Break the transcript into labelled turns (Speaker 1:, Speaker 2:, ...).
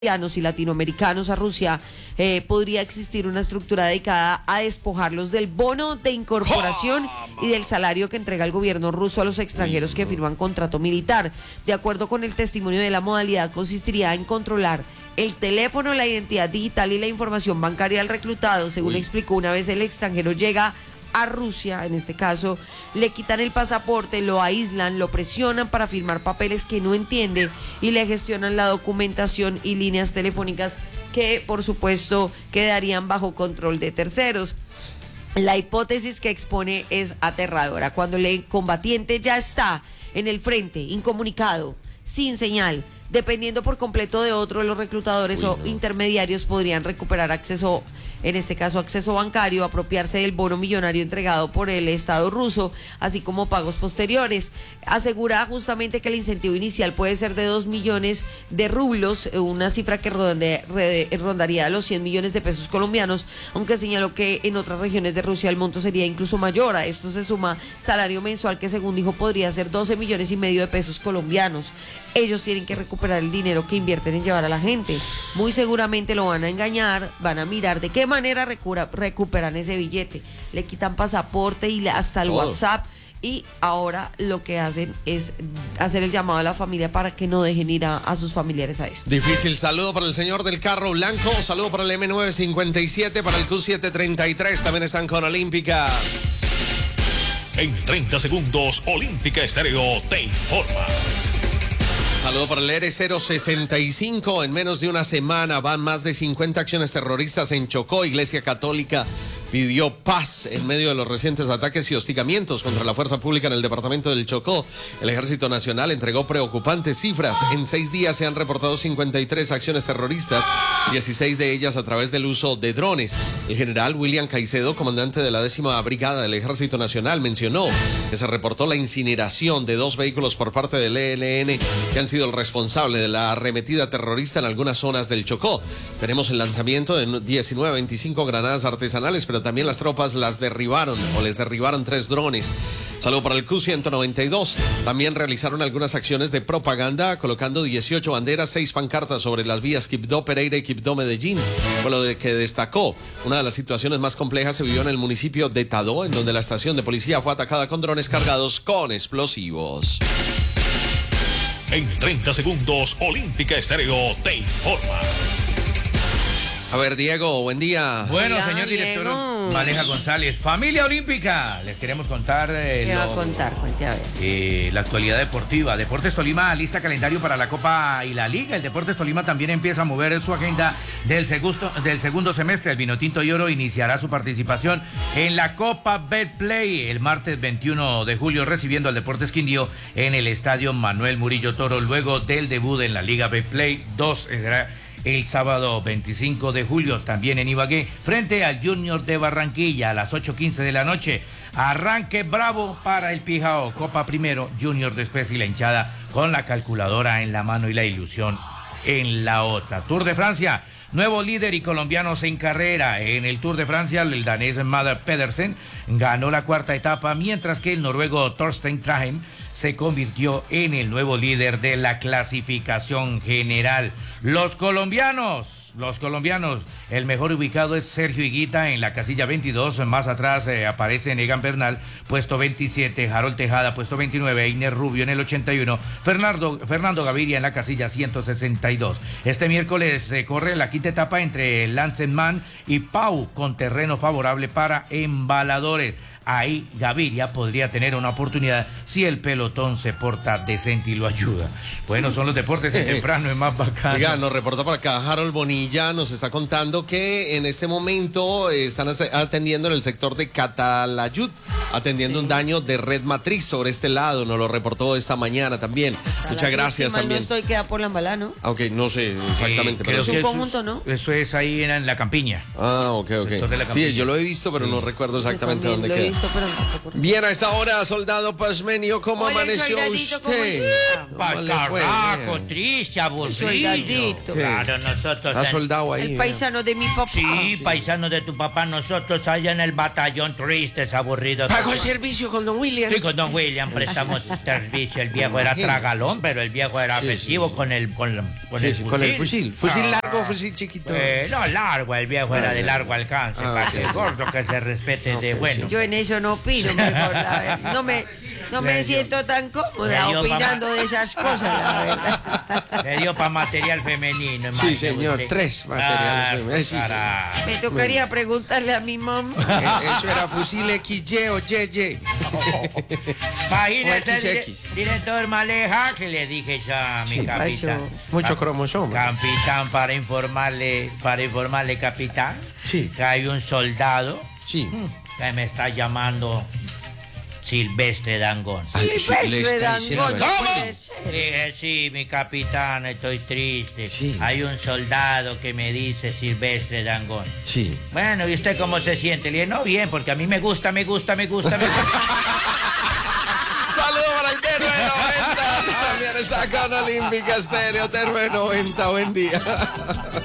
Speaker 1: y latinoamericanos a Rusia, podría existir una estructura dedicada a despojarlos del bono de incorporación y del salario que entrega el gobierno ruso a los extranjeros que firman contrato militar. De acuerdo con el testimonio de la modalidad, consistiría en controlar el teléfono, la identidad digital y la información bancaria del reclutado. Según explicó, una vez el extranjero llega a Rusia, en este caso, le quitan el pasaporte, lo aíslan, lo presionan para firmar papeles que no entiende y le gestionan la documentación y líneas telefónicas que, por supuesto, quedarían bajo control de terceros. La hipótesis que expone es aterradora. Cuando el combatiente ya está en el frente, incomunicado, sin señal, dependiendo por completo de otro, los reclutadores intermediarios podrían recuperar acceso, en este caso acceso bancario, apropiarse del bono millonario entregado por el Estado ruso, así como pagos posteriores. Asegura justamente que el incentivo inicial puede ser de 2 millones de rublos, una cifra que rondaría los 100 millones de pesos colombianos, aunque señaló que en otras regiones de Rusia el monto sería incluso mayor. A esto se suma salario mensual que, según dijo, podría ser 12 millones y medio de pesos colombianos. Ellos tienen que recuperar el dinero que invierten en llevar a la gente. Muy seguramente lo van a engañar, van a mirar de qué manera recuperan ese billete. Le quitan pasaporte y hasta el WhatsApp. Y ahora lo que hacen es hacer el llamado a la familia para que no dejen ir a sus familiares a esto.
Speaker 2: Difícil. Saludo para el señor del carro blanco. Saludo para el M957, para el Q733. También están con Olímpica.
Speaker 3: En 30 segundos, Olímpica Estéreo te informa.
Speaker 2: Saludo para el R065. En menos de una semana van más de 50 acciones terroristas en Chocó. Iglesia Católica pidió paz en medio de los recientes ataques y hostigamientos contra la fuerza pública en el departamento del Chocó. El Ejército Nacional entregó preocupantes cifras. En 6 días se han reportado 53 acciones terroristas, 16 de ellas a través del uso de drones. El general William Caicedo, comandante de la 10ª Brigada del Ejército Nacional, mencionó que se reportó la incineración de 2 vehículos por parte del ELN, que han sido el responsable de la arremetida terrorista en algunas zonas del Chocó. Tenemos el lanzamiento de 19-25 granadas artesanales, pero también las tropas les derribaron 3 drones. Saludo para el Q192. También realizaron algunas acciones de propaganda, colocando 18 banderas, 6 pancartas sobre las vías Quibdó Pereira y Quibdó Medellín. Por lo de que destacó, una de las situaciones más complejas se vivió en el municipio de Tadó, en donde la estación de policía fue atacada con drones cargados con explosivos.
Speaker 3: En 30 segundos, Olímpica Estéreo te informa.
Speaker 2: A ver, Diego, buen día.
Speaker 4: Bueno,
Speaker 1: hola,
Speaker 4: señor director
Speaker 1: Diego.
Speaker 4: Maleja González, familia olímpica, les queremos contar
Speaker 1: ¿Qué va a contar? Cuente a ver.
Speaker 4: la actualidad deportiva. Deportes Tolima lista calendario para la Copa y la Liga. El Deportes Tolima también empieza a mover su agenda del segundo semestre. El Vinotinto y Oro iniciará su participación en la Copa Betplay el martes 21 de julio, recibiendo al Deportes Quindío en el Estadio Manuel Murillo Toro, luego del debut en la Liga Betplay 2. Será el sábado 25 de julio, también en Ibagué, frente al Junior de Barranquilla a las 8:15 de la noche. Arranque bravo para el Pijao. Copa primero, Junior después y la hinchada con la calculadora en la mano y la ilusión en la otra. Tour de Francia. Nuevo líder y colombianos en carrera. En el Tour de Francia, el danés Mats Pedersen ganó la 4ª etapa, mientras que el noruego Thorsten Trahem se convirtió en el nuevo líder de la clasificación general. Los colombianos, el mejor ubicado es Sergio Higuita en la casilla 22, más atrás aparece Egan Bernal, puesto 27, Harold Tejada, puesto 29, Einer Rubio en el 81, Fernando Gaviria en la casilla 162. Este miércoles se corre la 5ª etapa entre Lanzmann y Pau, con terreno favorable para embaladores. Ahí Gaviria podría tener una oportunidad si el pelotón se porta decente y lo ayuda. Bueno, son los deportes en temprano, es más bacano.
Speaker 2: Oiga, nos reporta por acá Harold Bonilla, nos está contando que en este momento están atendiendo en el sector de Catalayud, atendiendo un daño de red matriz sobre este lado, nos lo reportó esta mañana también. Muchas gracias también.
Speaker 1: No estoy, queda por la Embala, ¿no?
Speaker 2: Aunque no sé exactamente, pero
Speaker 1: es un conjunto, ¿no?
Speaker 4: Eso es ahí en la Campiña.
Speaker 2: Ah, ok. Sí, yo lo he visto, pero no recuerdo exactamente dónde queda.
Speaker 1: visto, pero no te acuerdo.
Speaker 2: Bien, a esta hora, soldado Pazmenio, ¿cómo
Speaker 1: Hola,
Speaker 2: amaneció
Speaker 1: soldadito, ¿cómo
Speaker 2: usted?
Speaker 1: está?
Speaker 2: ¿Cómo le fue?
Speaker 4: Pascarraco, triste, aburrido.
Speaker 1: Soldadito.
Speaker 4: Claro, nosotros.
Speaker 2: Está soldado ahí.
Speaker 1: El paisano de mi papá.
Speaker 4: Sí, paisano de tu papá, nosotros allá en el batallón tristes, aburridos.
Speaker 2: ¿Pagó servicio con don William?
Speaker 4: Sí, con don William prestamos servicio. El viejo era tragalón, pero el viejo era afectivo con el fusil.
Speaker 2: Con el fusil. ¿Fusil
Speaker 4: Ah.
Speaker 2: largo o fusil chiquito?
Speaker 4: No, largo, el viejo era de largo alcance, para que el gordo que se respete de bueno.
Speaker 1: Yo en eso no opino, mejor, la verdad. No me siento tan cómoda
Speaker 4: Le dio
Speaker 1: opinando de esas cosas, la verdad.
Speaker 4: Le dio para material femenino.
Speaker 2: Sí, señor, 3 materiales femeninos. Sí,
Speaker 4: carajo.
Speaker 1: Me tocaría preguntarle a mi mamá.
Speaker 2: Eso era fusil XY o YY.
Speaker 4: Imagínese,
Speaker 2: O XX.
Speaker 4: director Maleja, que le dije ya a mi
Speaker 2: Sí.
Speaker 4: capitán.
Speaker 2: Mucho cromosoma.
Speaker 4: Capitán, para informarle, capitán,
Speaker 2: Sí.
Speaker 4: que hay un soldado
Speaker 2: Sí.
Speaker 4: que me está llamando Silvestre Dangón.
Speaker 1: Silvestre Dangond, no
Speaker 2: ¿Cómo?
Speaker 1: puede ser.
Speaker 4: Dije, sí, mi capitán, estoy triste.
Speaker 2: Sí.
Speaker 4: Hay un soldado que me dice Silvestre Dangón.
Speaker 2: Sí.
Speaker 4: Bueno, ¿y usted cómo se siente? Le dije, no, bien, porque a mí me gusta.
Speaker 2: Saludos para el Terno de 90. También está acá en Olímpica Estéreo. Terno de 90. Buen día.